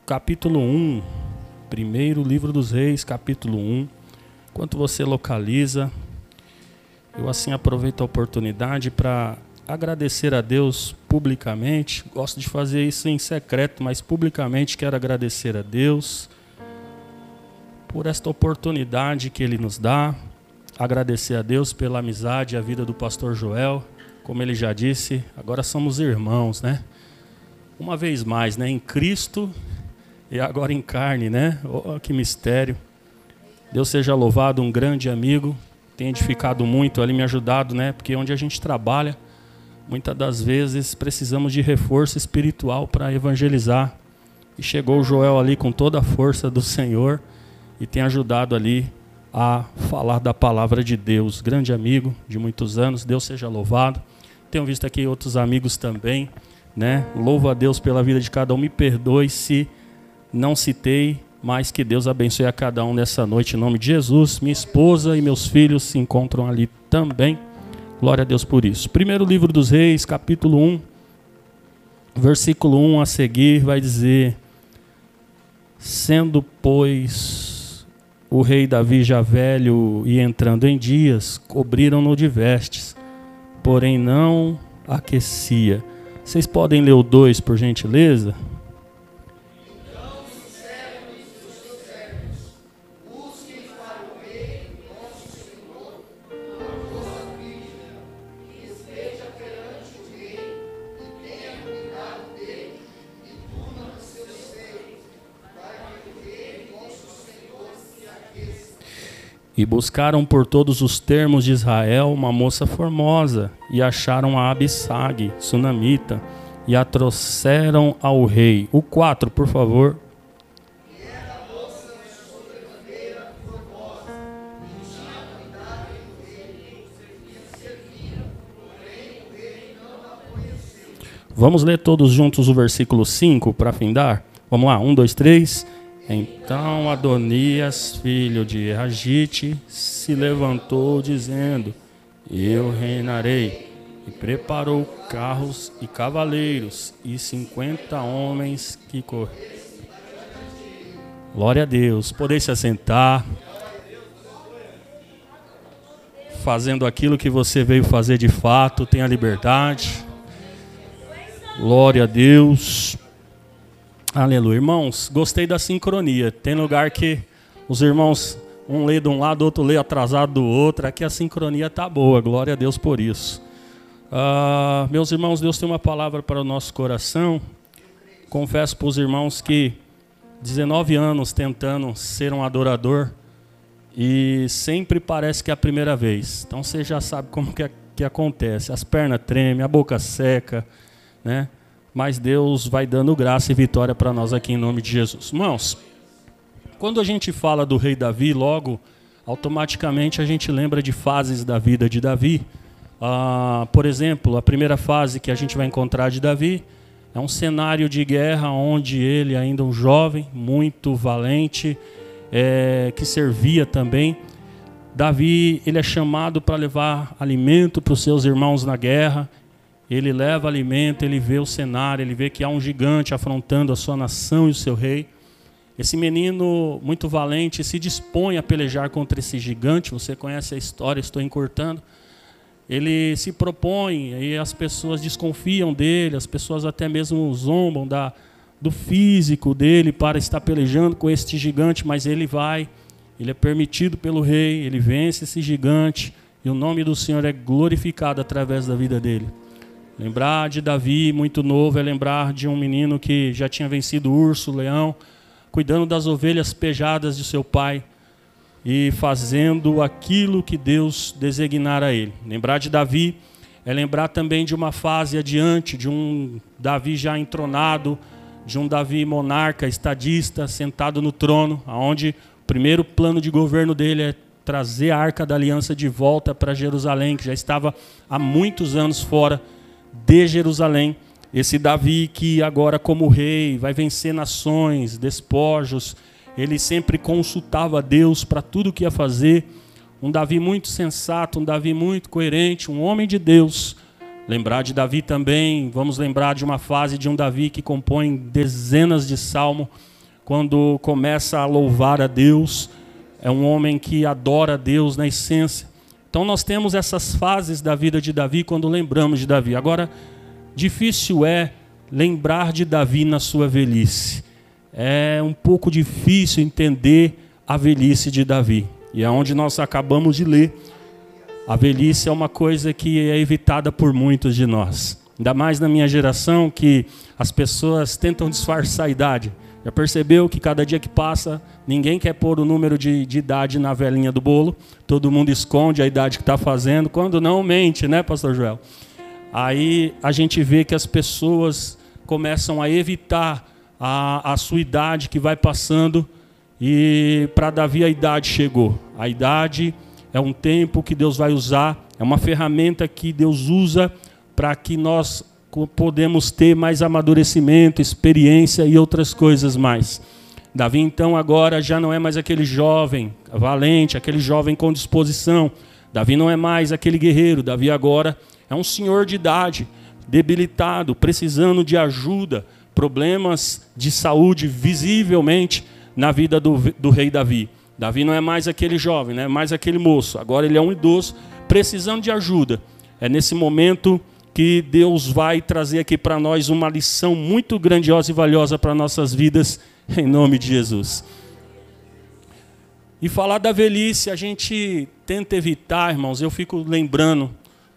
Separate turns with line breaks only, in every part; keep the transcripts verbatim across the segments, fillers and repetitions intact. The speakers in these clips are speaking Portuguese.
capítulo um, primeiro livro dos Reis, capítulo um. Enquanto você localiza, eu assim aproveito a oportunidade para agradecer a Deus publicamente. Gosto de fazer isso em secreto, mas publicamente quero agradecer a Deus por esta oportunidade que Ele nos dá. Agradecer a Deus pela amizade e a vida do pastor Joel. Como ele já disse, agora somos irmãos, né? Uma vez mais, né? Em Cristo e agora em carne, né? Oh, que mistério. Deus seja louvado, um grande amigo. Tem edificado muito ali, me ajudado, né? Porque onde a gente trabalha, muitas das vezes precisamos de reforço espiritual para evangelizar. E chegou o Joel ali com toda a força do Senhor e tem ajudado ali a falar da palavra de Deus. Grande amigo de muitos anos, Deus seja louvado. Tenho visto aqui outros amigos também, né? Louvo a Deus pela vida de cada um. Me perdoe se não citei, mas que Deus abençoe a cada um nessa noite, em nome de Jesus. Minha esposa e meus filhos se encontram ali também. Glória a Deus por isso. Primeiro livro dos Reis, capítulo um, versículo um a seguir, vai dizer: sendo, pois, o rei Davi já velho e entrando em dias, cobriram-no de vestes, porém não aquecia. Vocês podem ler o dois, por gentileza? E buscaram por todos os termos de Israel uma moça formosa, e acharam a Abissag, sunamita, e a trouxeram ao rei. O quatro, por favor. E era a moça sobremanera formosa, e tinha cuidado do rei, e servia, porém o rei não a conheceu. Vamos ler todos juntos o versículo cinco para findar? Vamos lá, um, dois, três... Então Adonias, filho de Agite, se levantou dizendo: eu reinarei. E preparou carros e cavaleiros e cinquenta homens que correram. Glória a Deus. Podem se assentar. Fazendo aquilo que você veio fazer de fato, tenha liberdade. Glória a Deus. Aleluia. Irmãos, gostei da sincronia. Tem lugar que os irmãos, um lê de um lado, outro lê atrasado do outro. Aqui a sincronia está boa. Glória a Deus por isso. Uh, meus irmãos, Deus tem uma palavra para o nosso coração. Confesso para os irmãos que dezenove anos tentando ser um adorador e sempre parece que é a primeira vez. Então você já sabe como que, que acontece. As pernas tremem, a boca seca, né? Mas Deus vai dando graça e vitória para nós aqui em nome de Jesus. Irmãos, quando a gente fala do rei Davi, logo, automaticamente a gente lembra de fases da vida de Davi. Ah, por exemplo, a primeira fase que a gente vai encontrar de Davi é um cenário de guerra onde ele, ainda um jovem, muito valente, é, que servia também. Davi, ele é chamado para levar alimento para os seus irmãos na guerra. Ele leva alimento, ele vê o cenário, ele vê que há um gigante afrontando a sua nação e o seu rei. Esse menino muito valente se dispõe a pelejar contra esse gigante. Você conhece a história, estou encurtando. Ele se propõe, e as pessoas desconfiam dele, as pessoas até mesmo zombam da, do físico dele para estar pelejando com este gigante, mas ele vai, ele é permitido pelo rei, ele vence esse gigante, e o nome do Senhor é glorificado através da vida dele. Lembrar de Davi, muito novo, é lembrar de um menino que já tinha vencido o urso, o leão, cuidando das ovelhas pejadas de seu pai e fazendo aquilo que Deus designara a ele. Lembrar de Davi é lembrar também de uma fase adiante, de um Davi já entronado, de um Davi monarca, estadista, sentado no trono, onde o primeiro plano de governo dele é trazer a Arca da Aliança de volta para Jerusalém, que já estava há muitos anos fora de Jerusalém. Esse Davi que agora como rei vai vencer nações, despojos, ele sempre consultava a Deus para tudo o que ia fazer. Um Davi muito sensato, um Davi muito coerente, um homem de Deus. Lembrar de Davi também, vamos lembrar de uma fase de um Davi que compõe dezenas de salmos, quando começa a louvar a Deus, é um homem que adora a Deus na essência. Então nós temos essas fases da vida de Davi quando lembramos de Davi. Agora, difícil é lembrar de Davi na sua velhice. É um pouco difícil entender a velhice de Davi. E é onde nós acabamos de ler. A velhice é uma coisa que é evitada por muitos de nós. Ainda mais na minha geração, que as pessoas tentam disfarçar a idade. Já percebeu que cada dia que passa, ninguém quer pôr o número de, de idade na velhinha do bolo? Todo mundo esconde a idade que está fazendo. Quando não, mente, né, pastor Joel? Aí a gente vê que as pessoas começam a evitar a, a sua idade que vai passando. E para Davi a idade chegou. A idade é um tempo que Deus vai usar, é uma ferramenta que Deus usa para que nós podemos ter mais amadurecimento, experiência e outras coisas mais. Davi, então, agora já não é mais aquele jovem valente, aquele jovem com disposição. Davi não é mais aquele guerreiro. Davi agora é um senhor de idade, debilitado, precisando de ajuda, problemas de saúde visivelmente na vida do, do rei Davi. Davi não é mais aquele jovem, não é mais aquele moço. Agora ele é um idoso, precisando de ajuda. É nesse momento que Deus vai trazer aqui para nós uma lição muito grandiosa e valiosa para nossas vidas, em nome de Jesus. E falar da velhice, a gente tenta evitar, irmãos. Eu fico lembrando,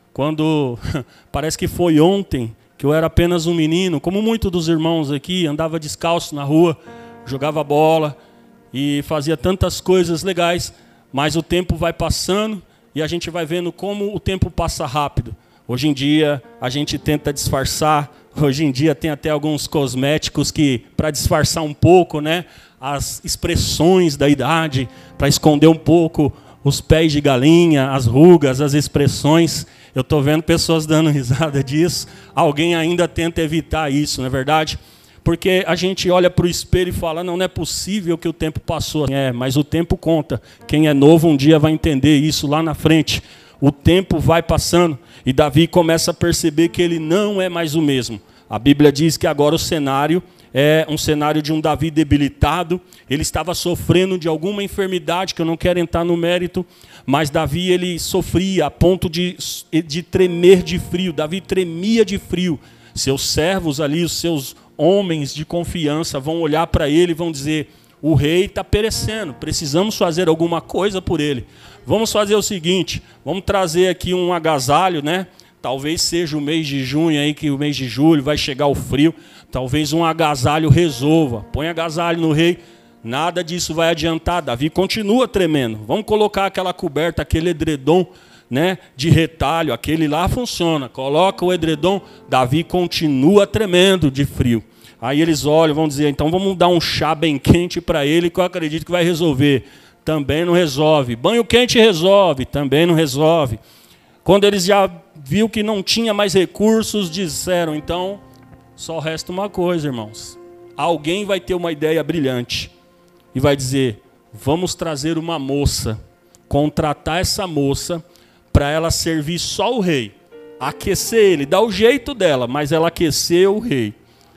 quando parece que foi ontem, que eu era apenas um menino, como muitos dos irmãos aqui, andava descalço na rua, jogava bola e fazia tantas coisas legais, mas o tempo vai passando e a gente vai vendo como o tempo passa rápido. Hoje em dia a gente tenta disfarçar, hoje em dia tem até alguns cosméticos que, para disfarçar um pouco, né, as expressões da idade, para esconder um pouco os pés de galinha, as rugas, as expressões. Eu estou vendo pessoas dando risada disso. Alguém ainda tenta evitar isso, não é verdade? Porque a gente olha para o espelho e fala, não, não é possível que o tempo passou. É, mas o tempo conta. Quem é novo um dia vai entender isso lá na frente. O tempo vai passando e Davi começa a perceber que ele não é mais o mesmo. A Bíblia diz que agora o cenário é um cenário de um Davi debilitado. Ele estava sofrendo de alguma enfermidade, que eu não quero entrar no mérito, mas Davi ele sofria a ponto de, de tremer de frio. Davi tremia de frio. Seus servos ali, os seus homens de confiança vão olhar para ele e vão dizer, o rei está perecendo, precisamos fazer alguma coisa por ele. Vamos fazer o seguinte, vamos trazer aqui um agasalho, né? Talvez seja o mês de junho, aí, que o mês de julho vai chegar o frio. Talvez um agasalho resolva. Põe agasalho no rei. Nada disso vai adiantar. Davi continua tremendo. Vamos colocar aquela coberta, aquele edredom, né, de retalho. Aquele lá funciona. Coloca o edredom. Davi continua tremendo de frio. Aí eles olham, vão dizer, então vamos dar um chá bem quente para ele, que eu acredito que vai resolver. Também não resolve. Banho quente resolve. Também não resolve. Quando eles já viu que não tinha mais recursos, disseram, então, só resta uma coisa, irmãos. Alguém vai ter uma ideia brilhante e vai dizer, vamos trazer uma moça, contratar essa moça para ela servir só o rei, aquecer ele, dar o jeito dela, mas ela aqueceu o rei.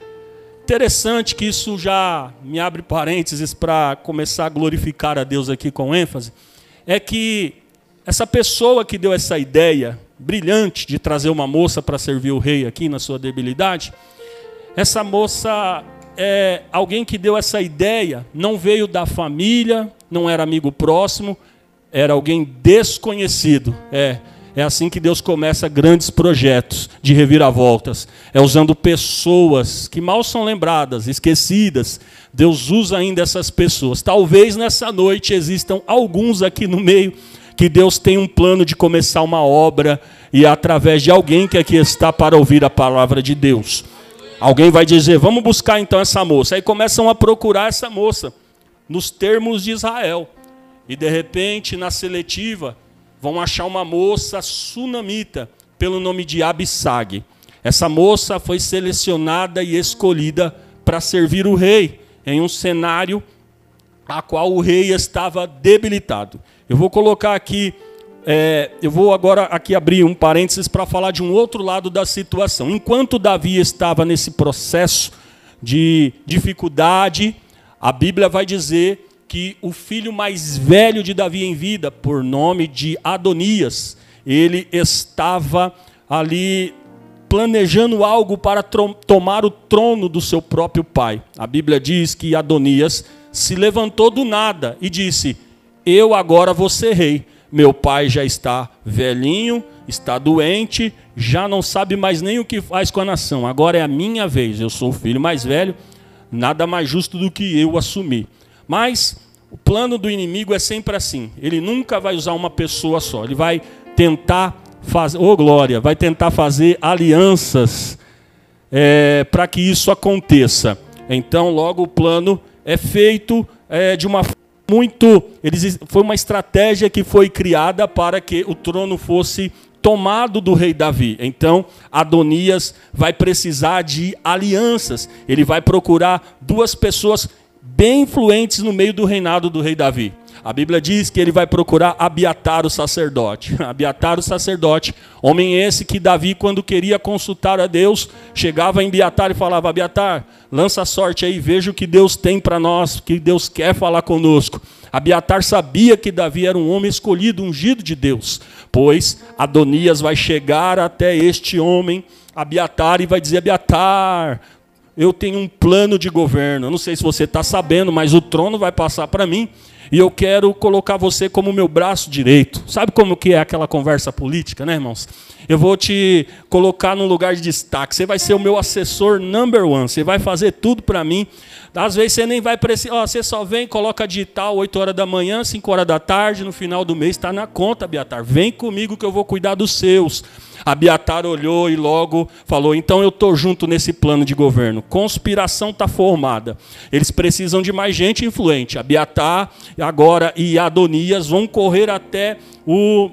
Interessante que isso já me abre parênteses para começar a glorificar a Deus aqui com ênfase, é que essa pessoa que deu essa ideia brilhante de trazer uma moça para servir o rei aqui na sua debilidade, essa moça, é, alguém que deu essa ideia, não veio da família, não era amigo próximo, era alguém desconhecido. É, é assim que Deus começa grandes projetos de reviravoltas. É usando pessoas que mal são lembradas, esquecidas. Deus usa ainda essas pessoas. Talvez nessa noite existam alguns aqui no meio que Deus tem um plano de começar uma obra e através de alguém que aqui está para ouvir a palavra de Deus. Alguém vai dizer, vamos buscar então essa moça. Aí começam a procurar essa moça nos termos de Israel. E de repente, na seletiva, vão achar uma moça sunamita pelo nome de Abissag. Essa moça foi selecionada e escolhida para servir o rei em um cenário a qual o rei estava debilitado. Eu vou colocar aqui, é, eu vou agora aqui abrir um parênteses para falar de um outro lado da situação. Enquanto Davi estava nesse processo de dificuldade, a Bíblia vai dizer que o filho mais velho de Davi em vida, por nome de Adonias, ele estava ali planejando algo para tomar o trono do seu próprio pai. A Bíblia diz que Adonias se levantou do nada e disse: eu agora vou ser rei. Meu pai já está velhinho, está doente, já não sabe mais nem o que faz com a nação. Agora é a minha vez, eu sou o filho mais velho, nada mais justo do que eu assumir. Mas o plano do inimigo é sempre assim. Ele nunca vai usar uma pessoa só. Ele vai tentar fazer, oh glória, vai tentar fazer alianças é, para que isso aconteça. Então, logo o plano é feito é, de uma forma muito... Eles, foi uma estratégia que foi criada para que o trono fosse tomado do rei Davi. Então, Adonias vai precisar de alianças. Ele vai procurar duas pessoas bem influentes no meio do reinado do rei Davi. A Bíblia diz que ele vai procurar Abiatar, o sacerdote. Abiatar, o sacerdote, homem esse que Davi, quando queria consultar a Deus, chegava em Abiatar e falava: Abiatar, lança a sorte aí, veja o que Deus tem para nós, o que Deus quer falar conosco. Abiatar sabia que Davi era um homem escolhido, ungido de Deus, pois Adonias vai chegar até este homem, Abiatar, e vai dizer: Abiatar, eu tenho um plano de governo. Eu não sei se você está sabendo, mas o trono vai passar para mim. E eu quero colocar você como meu braço direito. Sabe como que é aquela conversa política, né, irmãos? Eu vou te colocar num lugar de destaque. Você vai ser o meu assessor number one. Você vai fazer tudo para mim. Às vezes você nem vai precisar. Oh, você só vem, coloca digital, oito horas da manhã, cinco horas da tarde, no final do mês está na conta, Abiatar. Vem comigo que eu vou cuidar dos seus. Abiatar olhou e logo falou: então eu estou junto nesse plano de governo. Conspiração está formada. Eles precisam de mais gente influente. Abiatar agora e Adonias vão correr até o,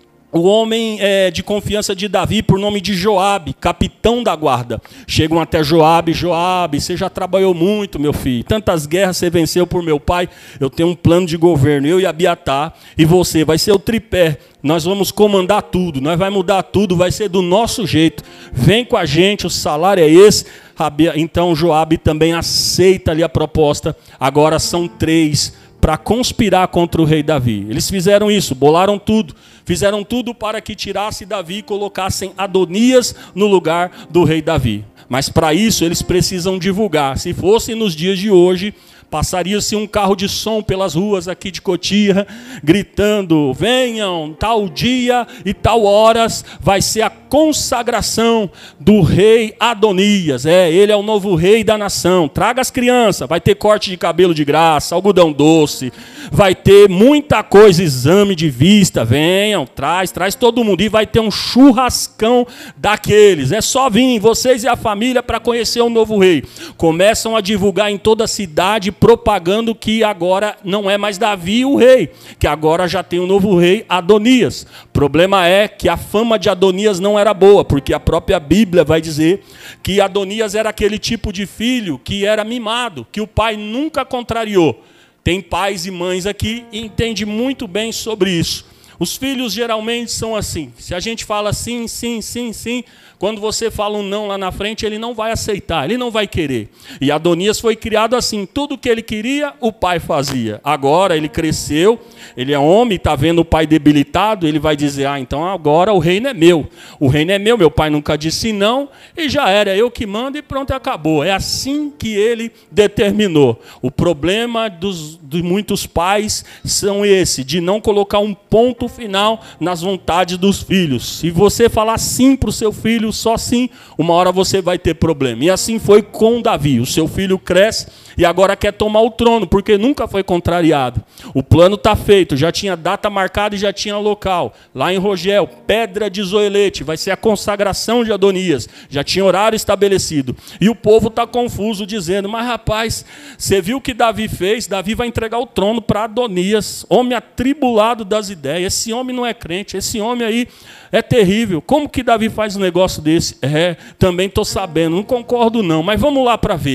o homem é, de confiança de Davi, por nome de Joabe, capitão da guarda. Chegam até Joabe: Joabe, você já trabalhou muito, meu filho. Tantas guerras você venceu por meu pai. Eu tenho um plano de governo, eu e Abiatar, e você vai ser o tripé. Nós vamos comandar tudo, nós vamos mudar tudo, vai ser do nosso jeito. Vem com a gente, o salário é esse. Então Joabe também aceita ali a proposta. Agora são três para conspirar contra o rei Davi. Eles fizeram isso, bolaram tudo. Fizeram tudo para que tirasse Davi e colocassem Adonias no lugar do rei Davi. Mas para isso eles precisam divulgar. Se fosse nos dias de hoje, passaria-se um carro de som pelas ruas aqui de Cotia, gritando: venham, tal dia e tal horas vai ser a consagração do rei Adonias. É, ele é o novo rei da nação. Traga as crianças, vai ter corte de cabelo de graça, algodão doce, vai ter muita coisa, exame de vista. Venham, traz, traz todo mundo. E vai ter um churrascão daqueles. É só vir, vocês e a família, para conhecer o novo rei. Começam a divulgar em toda a cidade, propagando que agora não é mais Davi o rei, que agora já tem um novo rei, Adonias. O problema é que a fama de Adonias não era boa, porque a própria Bíblia vai dizer que Adonias era aquele tipo de filho que era mimado, que o pai nunca contrariou. Tem pais e mães aqui e entende muito bem sobre isso. Os filhos geralmente são assim. Se a gente fala sim, sim, sim, sim, quando você fala um não lá na frente, ele não vai aceitar, ele não vai querer. E Adonias foi criado assim, tudo que ele queria, o pai fazia. Agora ele cresceu, ele é homem, está vendo o pai debilitado, ele vai dizer: ah, então agora o reino é meu. O reino é meu, meu pai nunca disse não, e já era, eu que mando e pronto, acabou. É assim que ele determinou. O problema dos, de muitos pais são esse, de não colocar um ponto final nas vontades dos filhos. Se você falar sim para o seu filho, só sim, uma hora você vai ter problema. E assim foi com Davi. O seu filho cresce e agora quer tomar o trono, porque nunca foi contrariado. O plano está feito, já tinha data marcada e já tinha local. Lá em Rogel, Pedra de Zoelete, vai ser a consagração de Adonias. Já tinha horário estabelecido. E o povo está confuso, dizendo: mas rapaz, você viu o que Davi fez? Davi vai entregar o trono para Adonias, homem atribulado das ideias. Esse homem não é crente, esse homem aí é terrível. Como que Davi faz um negócio desse? É, também estou sabendo, não concordo não, mas vamos lá para ver.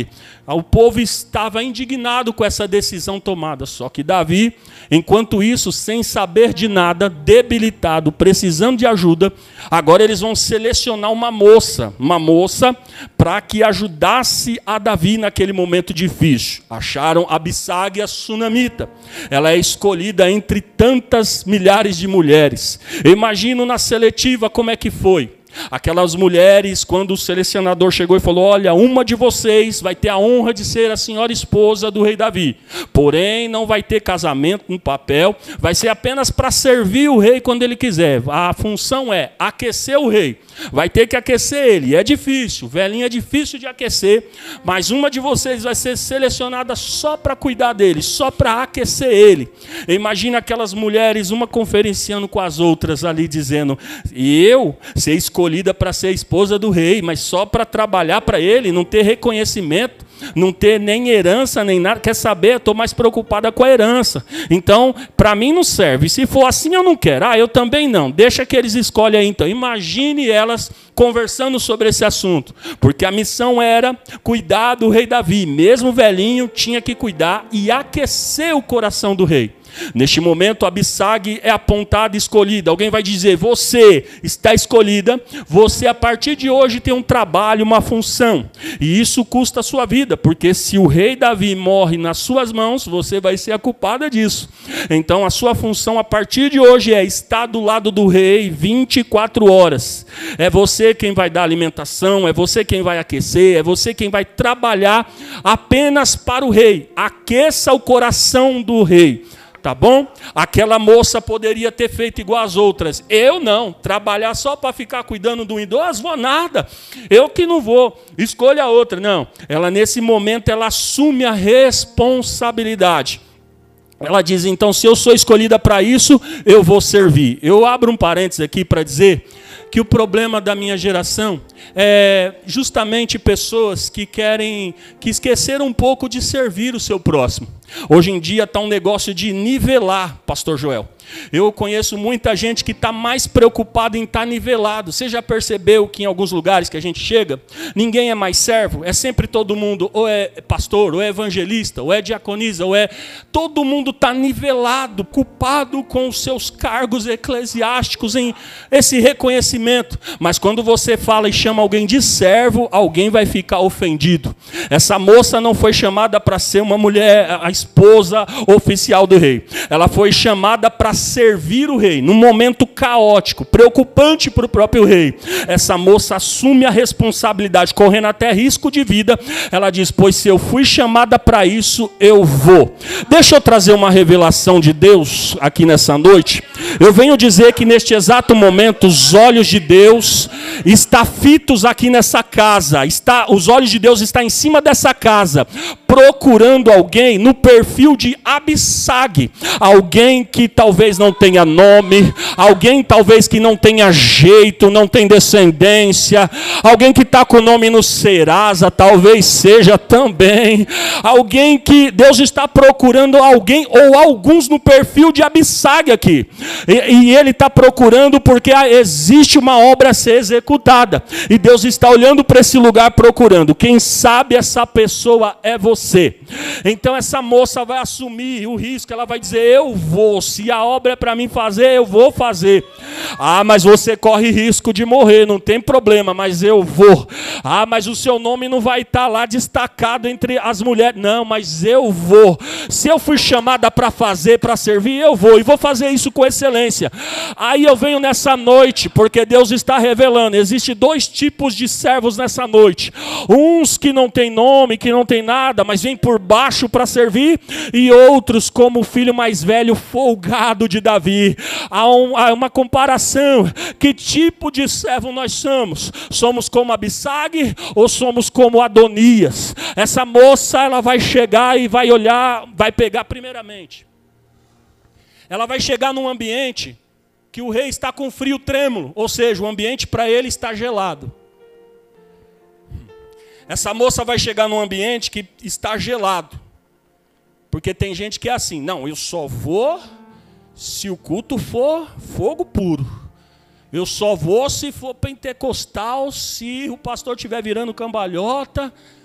O povo estava indignado com essa decisão tomada. Só que Davi, enquanto isso, sem saber de nada, debilitado, precisando de ajuda, agora eles vão selecionar uma moça, uma moça para que ajudasse a Davi naquele momento difícil. Acharam Abissag, a sunamita. Ela é escolhida entre tantas milhares de mulheres. Eu imagino na seletiva como é que foi. Aquelas mulheres, quando o selecionador chegou e falou: olha, uma de vocês vai ter a honra de ser a senhora esposa do rei Davi, porém não vai ter casamento no papel, vai ser apenas para servir o rei quando ele quiser. A função é aquecer o rei, vai ter que aquecer ele. É difícil, velhinho, é difícil de aquecer, mas uma de vocês vai ser selecionada só para cuidar dele, só para aquecer ele. Imagina aquelas mulheres, uma conferenciando com as outras ali, dizendo: e eu ser escolhida para ser esposa do rei, mas só para trabalhar para ele, não ter reconhecimento, não ter nem herança, nem nada. Quer saber? Estou mais preocupada com a herança. Então, para mim não serve. Se for assim, eu não quero. Ah, eu também não. Deixa que eles escolhem aí, então. Imagine elas conversando sobre esse assunto. Porque a missão era cuidar do rei Davi. Mesmo velhinho, tinha que cuidar e aquecer o coração do rei. Neste momento, Abissag é apontada e escolhida. Alguém vai dizer: você está escolhida, você a partir de hoje tem um trabalho, uma função. E isso custa a sua vida, porque se o rei Davi morre nas suas mãos, você vai ser a culpada disso. Então a sua função a partir de hoje é estar do lado do rei vinte e quatro horas. É você quem vai dar alimentação, é você quem vai aquecer, é você quem vai trabalhar apenas para o rei. Aqueça o coração do rei. Tá bom? Aquela moça poderia ter feito igual as outras. Eu não. Trabalhar só para ficar cuidando do idoso, vou nada. Eu que não vou. Escolha outra. Não. Ela, nesse momento, ela assume a responsabilidade. Ela diz: então, se eu sou escolhida para isso, eu vou servir. Eu abro um parênteses aqui para dizer que o problema da minha geração é justamente pessoas que querem, que esqueceram um pouco de servir o seu próximo. Hoje em dia está um negócio de nivelar, pastor Joel. Eu conheço muita gente que está mais preocupada em estar nivelado. Você já percebeu que em alguns lugares que a gente chega, ninguém é mais servo? É sempre todo mundo, ou é pastor, ou é evangelista, ou é diaconisa, ou é... Todo mundo está nivelado, culpado com os seus cargos eclesiásticos em esse reconhecimento. Mas quando você fala e chama alguém de servo, alguém vai ficar ofendido. Essa moça não foi chamada para ser uma mulher, a esposa oficial do rei. Ela foi chamada para servir o rei, num momento caótico, preocupante para o próprio rei. Essa moça assume a responsabilidade, correndo até risco de vida. Ela diz: pois se eu fui chamada para isso, eu vou. Deixa eu trazer uma revelação de Deus aqui nessa noite. Eu venho dizer que neste exato momento, os olhos de Deus estão fitos aqui nessa casa. Está, os olhos de Deus estão em cima dessa casa, procurando alguém no perfil de Abissag. Alguém que talvez não tenha nome, alguém talvez que não tenha jeito, não tem descendência, alguém que está com o nome no Serasa, talvez seja também, alguém que Deus está procurando alguém, ou alguns no perfil de Abissag aqui, e, e ele está procurando porque existe uma obra a ser executada, e Deus está olhando para esse lugar procurando. Quem sabe essa pessoa é você. Então essa moça vai assumir o risco, ela vai dizer: eu vou, se a obra é para mim fazer, eu vou fazer. Ah, mas você corre risco de morrer, não tem problema, mas eu vou. Ah, mas o seu nome não vai estar lá destacado entre as mulheres. Não, mas eu vou. Se eu fui chamada para fazer, para servir, eu vou, e vou fazer isso com excelência. Aí eu venho nessa noite, porque Deus está revelando, existem dois tipos de servos nessa noite. Uns que não tem nome, que não tem nada, mas vêm por baixo para servir, e outros como o filho mais velho folgado de Davi. Há, um, há uma comparação. Que tipo de servo nós somos? Somos como Abissag ou somos como Adonias? Essa moça, ela vai chegar e vai olhar, vai pegar primeiramente. Ela vai chegar num ambiente que o rei está com frio trêmulo, ou seja, o ambiente para ele está gelado. Essa moça vai chegar num ambiente que está gelado. Porque tem gente que é assim: não, eu só vou se o culto for fogo puro. Eu só vou se for pentecostal, se o pastor estiver virando cambalhota.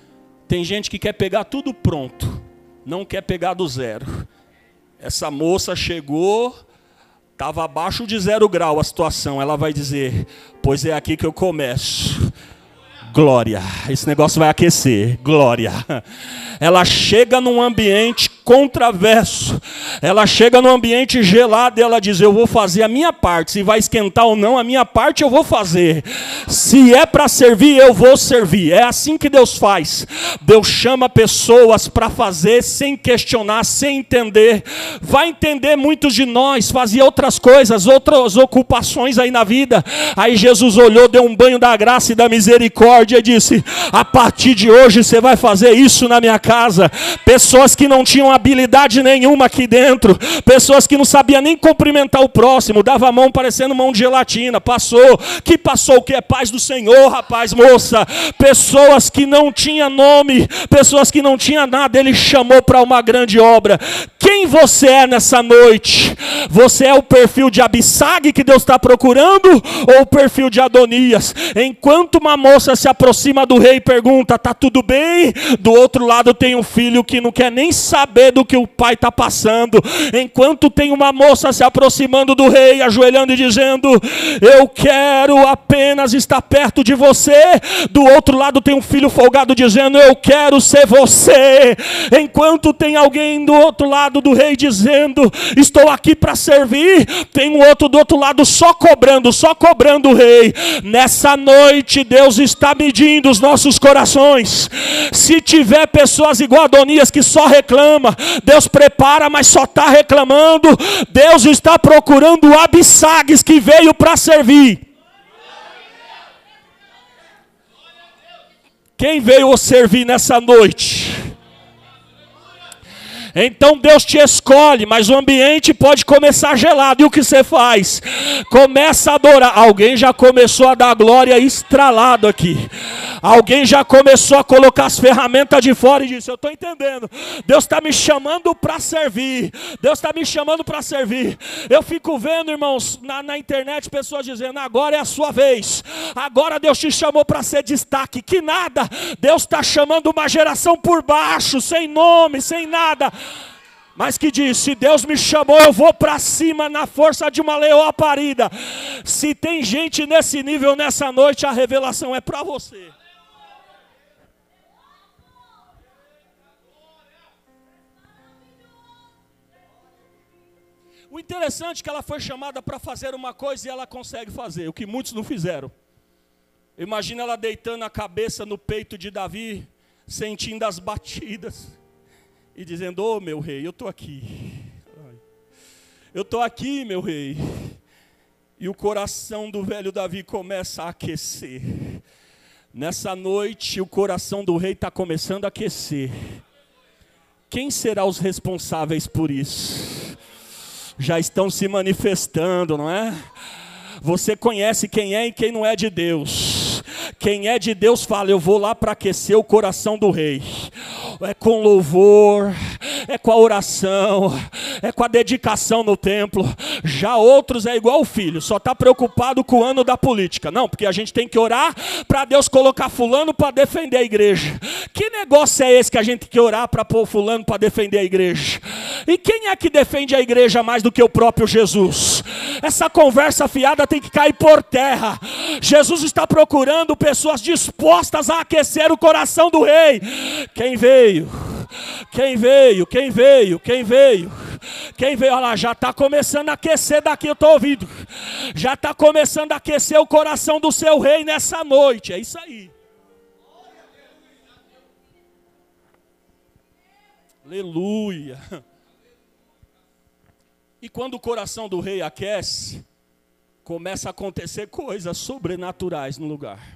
Tem gente que quer pegar tudo pronto, não quer pegar do zero. Essa moça chegou, estava abaixo de zero grau a situação. Ela vai dizer, pois é aqui que eu começo. Glória, esse negócio vai aquecer, glória. Ela chega num ambiente contraverso, ela chega num ambiente gelado e ela diz, eu vou fazer a minha parte, se vai esquentar ou não, a minha parte eu vou fazer. Se é para servir, eu vou servir. É assim que Deus faz. Deus chama pessoas para fazer sem questionar, sem entender. Vai entender, muitos de nós faziam outras coisas, outras ocupações aí na vida. Aí Jesus olhou, deu um banho da graça e da misericórdia e disse, a partir de hoje você vai fazer isso na minha casa. Pessoas que não tinham habilidade nenhuma aqui dentro, pessoas que não sabiam nem cumprimentar o próximo, dava a mão parecendo mão de gelatina, passou, que passou o que é paz do Senhor, rapaz, moça, pessoas que não tinham nome, pessoas que não tinham nada, ele chamou para uma grande obra. Quem você é nessa noite? Você é o perfil de Abissag que Deus está procurando, ou o perfil de Adonias? Enquanto uma moça se aproxima do rei e pergunta, tá tudo bem? Do outro lado tem um filho que não quer nem saber do que o pai está passando. Enquanto tem uma moça se aproximando do rei, ajoelhando e dizendo, eu quero apenas estar perto de você. Do outro lado tem um filho folgado dizendo, eu quero ser você. Enquanto tem alguém do outro lado do rei dizendo, estou aqui para servir, tem um outro do outro lado só cobrando, só cobrando o rei. Nessa noite Deus está medindo os nossos corações. Se tiver pessoas igual a Adonias que só reclama, Deus prepara, mas só está reclamando. Deus está procurando Abissagues que veio para servir. Quem veio servir nessa noite? Então Deus te escolhe, mas o ambiente pode começar gelado. E o que você faz? Começa a adorar. Alguém já começou a dar glória estralado aqui. Alguém já começou a colocar as ferramentas de fora e disse, eu estou entendendo. Deus está me chamando para servir. Deus está me chamando para servir. Eu fico vendo, irmãos, na, na internet, pessoas dizendo, agora é a sua vez. Agora Deus te chamou para ser destaque. Que nada. Deus está chamando uma geração por baixo, sem nome, sem nada. Mas que diz, se Deus me chamou, eu vou para cima na força de uma leoa parida. Se tem gente nesse nível nessa noite, a revelação é para você. O interessante é que ela foi chamada para fazer uma coisa e ela consegue fazer, o que muitos não fizeram. Imagina ela deitando a cabeça no peito de Davi, sentindo as batidas. E dizendo, ô oh, meu rei, eu estou aqui. Eu estou aqui, meu rei. E o coração do velho Davi começa a aquecer. Nessa noite, o coração do rei está começando a aquecer. Quem será os responsáveis por isso? Já estão se manifestando, não é? Você conhece quem é e quem não é de Deus. Quem é de Deus fala, eu vou lá para aquecer o coração do rei. É com louvor, é com a oração, é com a dedicação no templo. Já outros é igual o filho, só está preocupado com o ano da política. Não, porque a gente tem que orar para Deus colocar fulano para defender a igreja. Que negócio é esse que a gente tem que orar para pôr fulano para defender a igreja? E quem é que defende a igreja mais do que o próprio Jesus? Essa conversa fiada tem que cair por terra. Jesus está procurando pessoas dispostas a aquecer o coração do rei. Quem veio? Quem veio? Quem veio? Quem veio? Quem veio? Olha lá, já está começando a aquecer daqui, eu estou ouvindo. Já está começando a aquecer o coração do seu rei nessa noite. É isso aí. Aleluia. E quando o coração do rei aquece, começa a acontecer coisas sobrenaturais no lugar.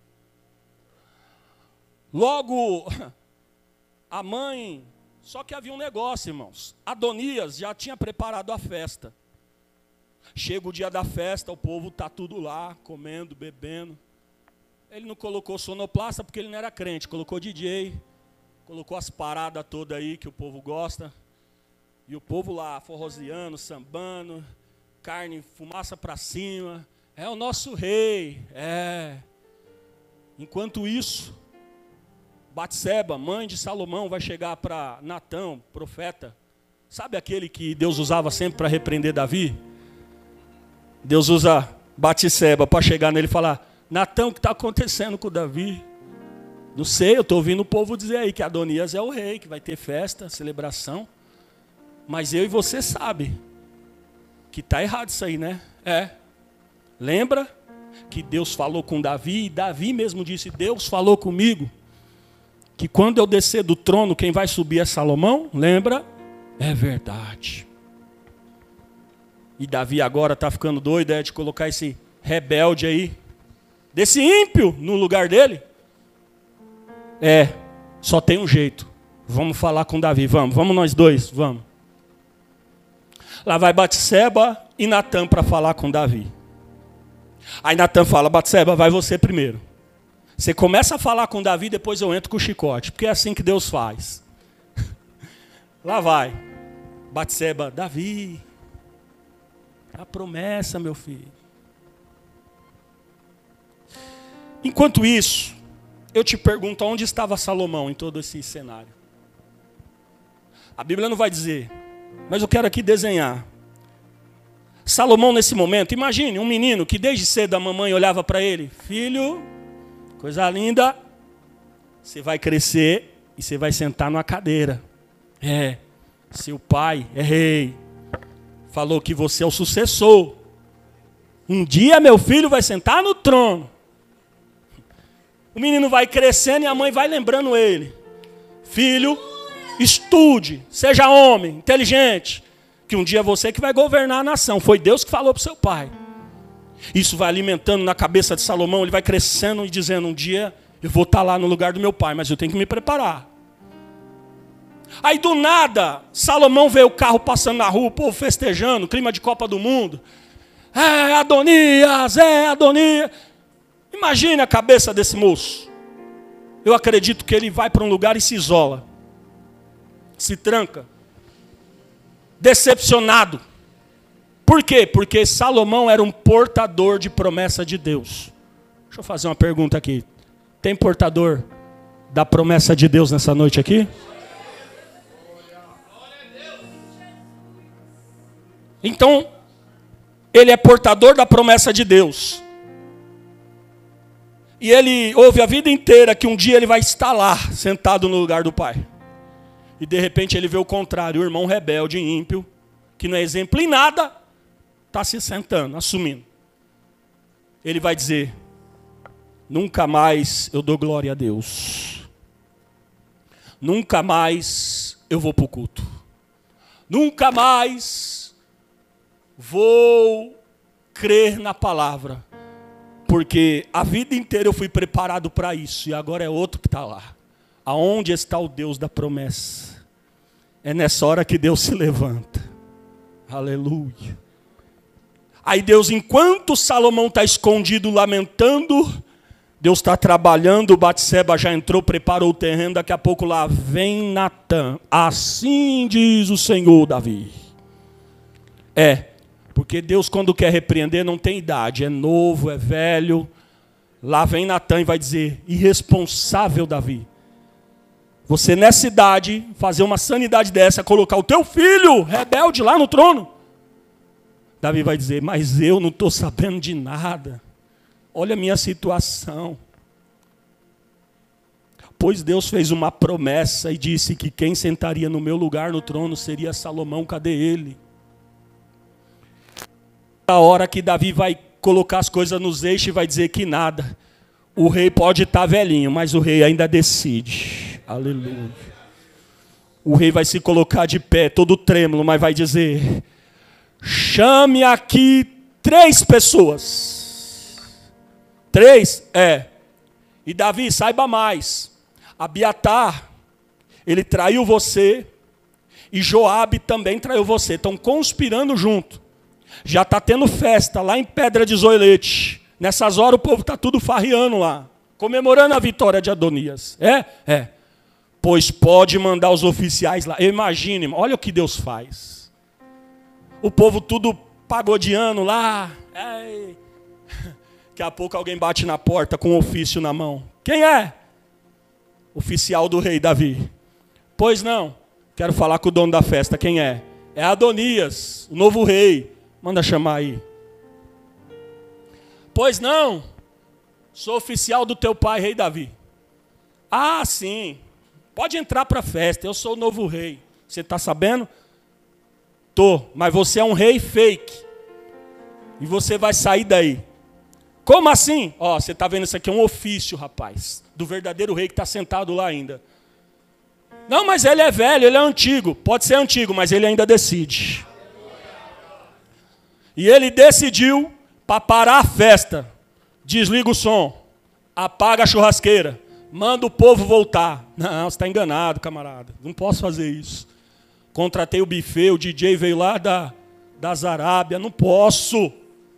Logo, a mãe, só que havia um negócio, irmãos. Adonias já tinha preparado a festa. Chega o dia da festa, o povo está tudo lá, comendo, bebendo. Ele não colocou sonoplasta porque ele não era crente, colocou D J, colocou as paradas todas aí que o povo gosta. E o povo lá, forroseando, sambando, carne, fumaça para cima. É o nosso rei, é. Enquanto isso, Batseba, mãe de Salomão, vai chegar para Natã, profeta. Sabe aquele que Deus usava sempre para repreender Davi? Deus usa Batseba para chegar nele e falar: Natã, o que está acontecendo com Davi? Não sei, eu estou ouvindo o povo dizer aí que Adonias é o rei, que vai ter festa, celebração. Mas eu e você sabe que está errado isso aí, né? É. Lembra que Deus falou com Davi, e Davi mesmo disse: Deus falou comigo que quando eu descer do trono, quem vai subir é Salomão? Lembra? É verdade. E Davi agora está ficando doido é, de colocar esse rebelde aí, desse ímpio no lugar dele? É, só tem um jeito. Vamos falar com Davi, vamos, vamos nós dois, vamos. Lá vai Batseba e Natã para falar com Davi. Aí Natã fala: Batseba, vai você primeiro. Você começa a falar com Davi, depois eu entro com o chicote, porque é assim que Deus faz. Lá vai Batseba: Davi, a promessa, meu filho. Enquanto isso, eu te pergunto, onde estava Salomão em todo esse cenário? A Bíblia não vai dizer, mas eu quero aqui desenhar. Salomão nesse momento, imagine um menino que desde cedo a mamãe olhava para ele: filho, coisa linda, você vai crescer e você vai sentar numa cadeira. É, seu pai é rei, falou que você é o sucessor. Um dia meu filho vai sentar no trono. O menino vai crescendo e a mãe vai lembrando ele: filho, estude, seja homem, inteligente, que um dia você que vai governar a nação. Foi Deus que falou para o seu pai. Isso vai alimentando na cabeça de Salomão, ele vai crescendo e dizendo: um dia eu vou estar lá no lugar do meu pai, mas eu tenho que me preparar. Aí do nada, Salomão vê o carro passando na rua, o povo festejando, clima de Copa do Mundo. É Adonias, é Adonias. Imagine a cabeça desse moço. Eu acredito que ele vai para um lugar e se isola. Se tranca. Decepcionado. Por quê? Porque Salomão era um portador de promessa de Deus. Deixa eu fazer uma pergunta aqui. Tem portador da promessa de Deus nessa noite aqui? Então, ele é portador da promessa de Deus. E ele ouve a vida inteira que um dia ele vai estar lá, sentado no lugar do pai. E de repente ele vê o contrário, o irmão rebelde, ímpio, que não é exemplo em nada, está se sentando, assumindo. Ele vai dizer: nunca mais eu dou glória a Deus. Nunca mais eu vou para o culto. Nunca mais vou crer na palavra. Porque a vida inteira eu fui preparado para isso. E agora é outro que está lá. Aonde está o Deus da promessa? É nessa hora que Deus se levanta. Aleluia. Aí Deus, enquanto Salomão está escondido lamentando, Deus está trabalhando. Batseba já entrou, preparou o terreno. Daqui a pouco lá vem Natã. Assim diz o Senhor Davi. É. Porque Deus, quando quer repreender, não tem idade. É novo, é velho. Lá vem Natã e vai dizer: irresponsável Davi. Você nessa idade, fazer uma sanidade dessa, colocar o teu filho rebelde lá no trono. Davi vai dizer: mas eu não estou sabendo de nada. Olha a minha situação. Pois Deus fez uma promessa e disse que quem sentaria no meu lugar no trono seria Salomão. Cadê ele? A hora que Davi vai colocar as coisas nos eixos e vai dizer que nada. O rei pode estar velhinho, mas o rei ainda decide. Aleluia. O rei vai se colocar de pé, todo trêmulo, mas vai dizer: chame aqui três pessoas. Três? É. E Davi, saiba mais. Abiatar, ele traiu você. E Joabe também traiu você. Estão conspirando junto. Já está tendo festa lá em Pedra de Zoilete. Nessas horas o povo está tudo farreando lá, comemorando a vitória de Adonias. É? É. Pois pode mandar os oficiais lá. Imagine, olha o que Deus faz. O povo tudo pagodeando lá. Ei. Daqui a pouco alguém bate na porta com um ofício na mão. Quem é? oficial do rei Davi. Pois não, quero falar com o dono da festa. Quem é? É Adonias, o novo rei. Manda chamar aí. Pois não, sou oficial do teu pai, rei Davi. Ah, sim, pode entrar para a festa, eu sou o novo rei. Você está sabendo? Tô, mas você é um rei fake. E você vai sair daí. Como assim? Ó, você está vendo isso aqui, é um ofício, rapaz, do verdadeiro rei que está sentado lá ainda. Não, mas ele é velho, ele é antigo. Pode ser antigo, mas ele ainda decide. E ele decidiu para parar a festa. Desliga o som, apaga a churrasqueira, manda o povo voltar. Não, você está enganado, camarada. Não posso fazer isso. Contratei o buffet, o D J veio lá da, das Arábia. Não posso.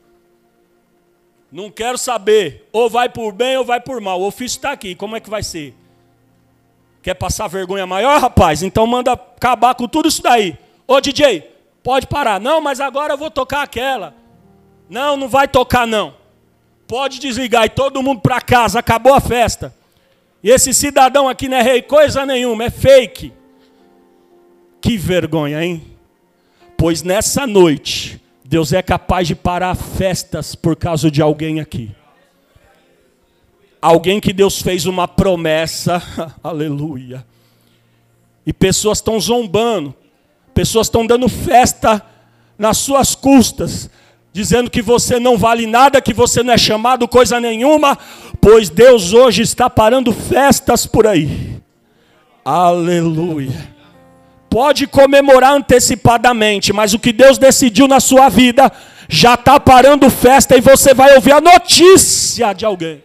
Não quero saber. Ou vai por bem ou vai por mal. O ofício está aqui. Como é que vai ser? Quer passar vergonha maior, rapaz? Então manda acabar com tudo isso daí. Ô D J, pode parar. Não, mas agora eu vou tocar aquela. Não, não vai tocar não. Pode desligar e todo mundo para casa. Acabou a festa. E esse cidadão aqui não é rei coisa nenhuma, é fake. Que vergonha, hein? Pois nessa noite, Deus é capaz de parar festas por causa de alguém aqui. Alguém que Deus fez uma promessa, aleluia. E pessoas estão zombando, pessoas estão dando festa nas suas custas, dizendo que você não vale nada, que você não é chamado coisa nenhuma, pois Deus hoje está parando festas por aí. Aleluia. Pode comemorar antecipadamente, mas o que Deus decidiu na sua vida já está parando festa e você vai ouvir a notícia de alguém.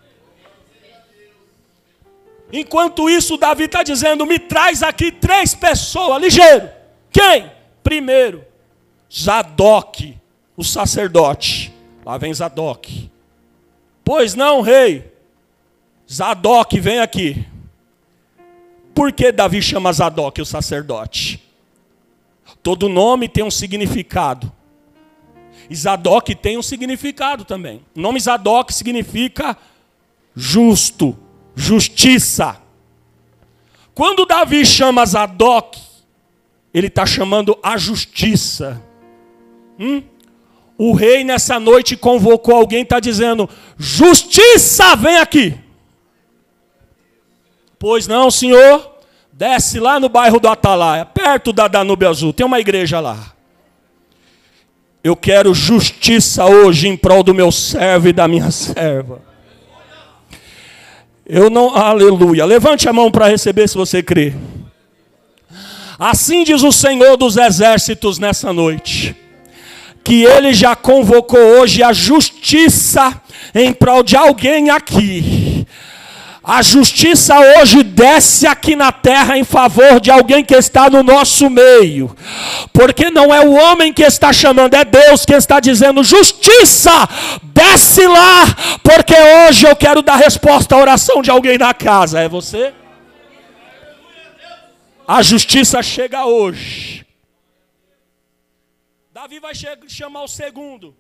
Enquanto isso, Davi está dizendo, me traz aqui três pessoas, ligeiro. Quem? Primeiro, Zadok, o sacerdote. Lá vem Zadok. Pois não, rei. Zadok, vem aqui. Por que Davi chama Zadok, o sacerdote? Todo nome tem um significado. E Zadok tem um significado também. O nome Zadok significa justo, justiça. Quando Davi chama Zadok, ele está chamando a justiça. Hum? O rei nessa noite convocou alguém, está dizendo, justiça, vem aqui. Pois não, senhor, desce lá no bairro do Atalaia, perto da Danúbio Azul, tem uma igreja lá. Eu quero justiça hoje em prol do meu servo e da minha serva. Eu não, aleluia, levante a mão para receber se você crê. Assim diz o Senhor dos Exércitos nessa noite, que Ele já convocou hoje a justiça em prol de alguém aqui. A justiça hoje desce aqui na terra em favor de alguém que está no nosso meio. Porque não é o homem que está chamando, é Deus que está dizendo, justiça, desce lá, porque hoje eu quero dar resposta à oração de alguém na casa. É você? A justiça chega hoje. Davi vai chamar o segundo.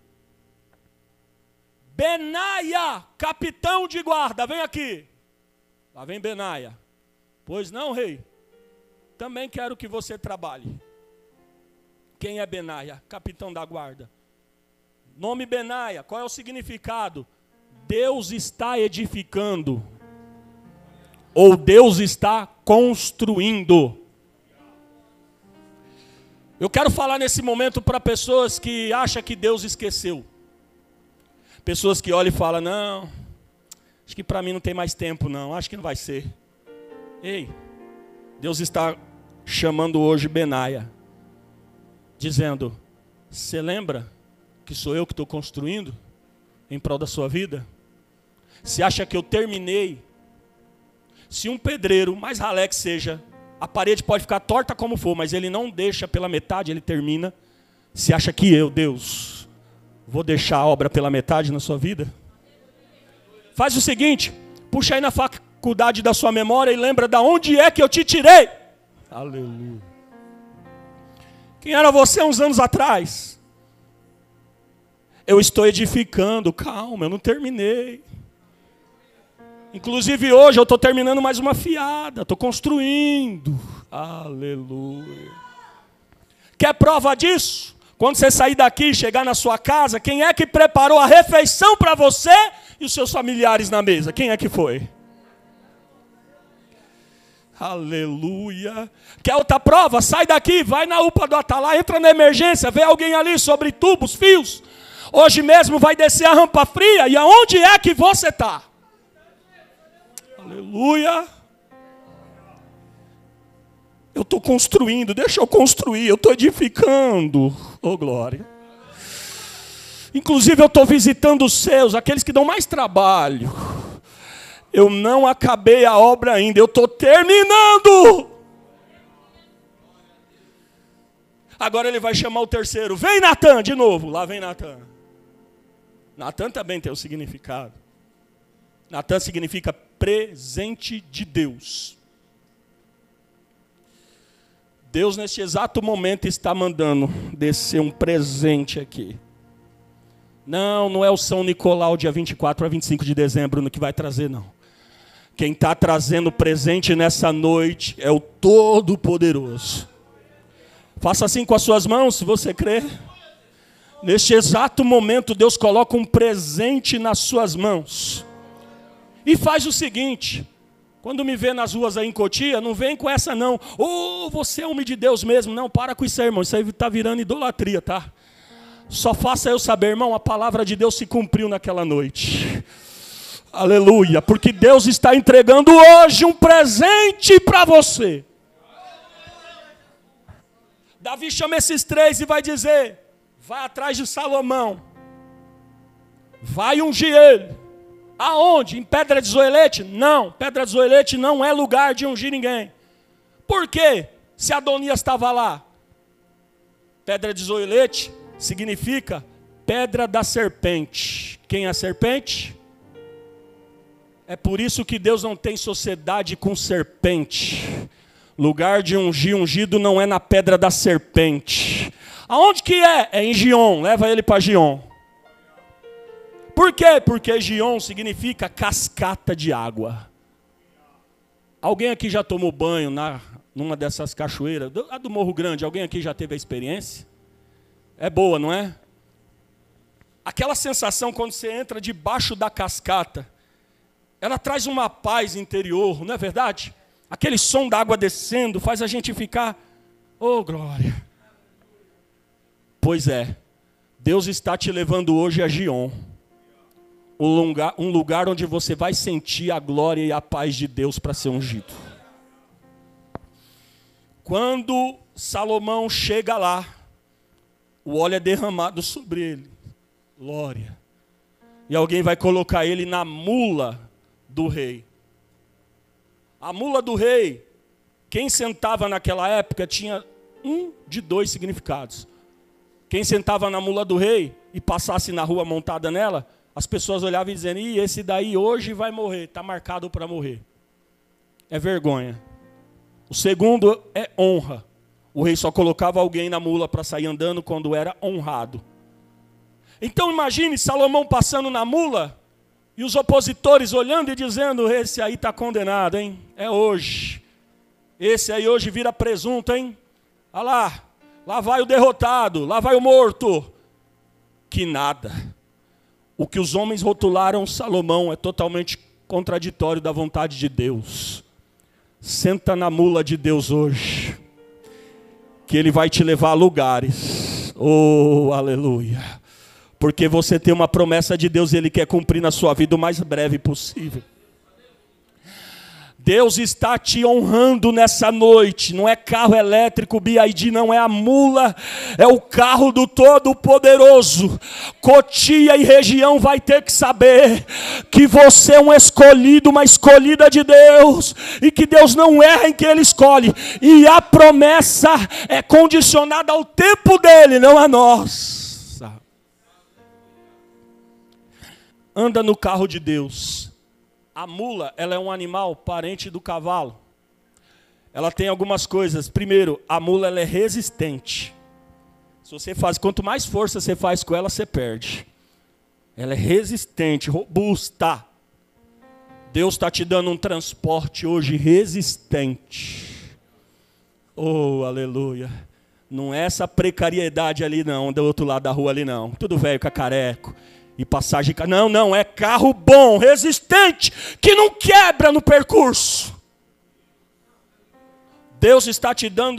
Benaia, capitão de guarda, vem aqui. Lá vem Benaia. Pois não, rei? Também quero que você trabalhe. Quem é Benaia? Capitão da guarda. Nome Benaia, qual é o significado? Deus está edificando. Ou Deus está construindo. Eu quero falar nesse momento para pessoas que acham que Deus esqueceu. Pessoas que olham e falam, não, acho que para mim não tem mais tempo não, acho que não vai ser. Ei, Deus está chamando hoje Benaia, dizendo, você lembra que sou eu que estou construindo em prol da sua vida? Você acha que eu terminei? Se um pedreiro, mais ralé que seja, a parede pode ficar torta como for, mas ele não deixa pela metade, ele termina. Você acha que eu, Deus, vou deixar a obra pela metade na sua vida? Faz o seguinte, puxa aí na faculdade da sua memória e lembra de onde é que eu te tirei. Aleluia. Quem era você uns anos atrás? Eu estou edificando, calma, eu não terminei. Inclusive hoje eu estou terminando mais uma fiada, estou construindo. Aleluia. Quer prova disso? Quando você sair daqui e chegar na sua casa, quem é que preparou a refeição para você e os seus familiares na mesa? Quem é que foi? Aleluia. Quer outra prova? Sai daqui, vai na U P A do Atalá, entra na emergência, vê alguém ali sobre tubos, fios. Hoje mesmo vai descer a rampa fria e aonde é que você está? Aleluia. Eu estou construindo, deixa eu construir, eu estou edificando. Oh, glória. Inclusive eu estou visitando os seus, aqueles que dão mais trabalho. Eu não acabei a obra ainda, eu estou terminando. Agora ele vai chamar o terceiro. Vem, Natan, de novo. Lá vem Natan. Natan também tem um significado. Natan significa presente de Deus. Deus, neste exato momento, está mandando descer um presente aqui. Não, não é o São Nicolau, dia vinte e quatro a vinte e cinco de dezembro, no que vai trazer, não. Quem está trazendo presente nessa noite é o Todo-Poderoso. Faça assim com as suas mãos, se você crê. Neste exato momento, Deus coloca um presente nas suas mãos. E faz o seguinte... Quando me vê nas ruas aí em Cotia, não vem com essa não. Oh, você é homem de Deus mesmo. Não, para com isso aí, irmão. Isso aí está virando idolatria, tá? Só faça eu saber, irmão, a palavra de Deus se cumpriu naquela noite. Aleluia. Porque Deus está entregando hoje um presente para você. Davi chama esses três e vai dizer, vai atrás de Salomão. Vai ungir ele. Aonde? Em Pedra de Zoelete? Não, Pedra de Zoelete não é lugar de ungir ninguém. Por quê? Se Adonias estava lá. Pedra de Zoelete significa pedra da serpente. Quem é a serpente? É por isso que Deus não tem sociedade com serpente. Lugar de ungir ungido não é na pedra da serpente. Aonde que é? É em Gion, leva ele para Gion. Por quê? Porque Gion significa cascata de água. Alguém aqui já tomou banho na, numa dessas cachoeiras? A do Morro Grande, alguém aqui já teve a experiência? É boa, não é? Aquela sensação quando você entra debaixo da cascata, ela traz uma paz interior, não é verdade? Aquele som da água descendo faz a gente ficar, oh glória. Pois é, Deus está te levando hoje a Gion. Um lugar, um lugar onde você vai sentir a glória e a paz de Deus para ser ungido. Quando Salomão chega lá, o óleo é derramado sobre ele. Glória. E alguém vai colocar ele na mula do rei. A mula do rei, quem sentava naquela época tinha um de dois significados. Quem sentava na mula do rei e passasse na rua montada nela, as pessoas olhavam e diziam, ih, esse daí hoje vai morrer, está marcado para morrer. É vergonha. O segundo é honra. O rei só colocava alguém na mula para sair andando quando era honrado. Então imagine Salomão passando na mula e os opositores olhando e dizendo, esse aí está condenado, hein? É hoje. Esse aí hoje vira presunto, hein? Olha lá, lá vai o derrotado, lá vai o morto. Que nada. O que os homens rotularam Salomão é totalmente contraditório da vontade de Deus. Senta na mula de Deus hoje, que Ele vai te levar a lugares. Oh, aleluia. Porque você tem uma promessa de Deus e Ele quer cumprir na sua vida o mais breve possível. Deus está te honrando nessa noite. Não é carro elétrico, B I D, não é a mula, é o carro do Todo-Poderoso. Cotia e região vai ter que saber que você é um escolhido, uma escolhida de Deus, e que Deus não erra em quem Ele escolhe. E a promessa é condicionada ao tempo dEle, não a nós. Anda no carro de Deus. A mula, ela é um animal parente do cavalo. Ela tem algumas coisas. Primeiro, a mula ela é resistente. Se você faz, quanto mais força você faz com ela, você perde. Ela é resistente, robusta. Deus está te dando um transporte hoje resistente. Oh, aleluia. Não é essa precariedade ali não, do outro lado da rua ali não. Tudo velho, cacareco. E passagem... Não, não, é carro bom, resistente, que não quebra no percurso. Deus está te dando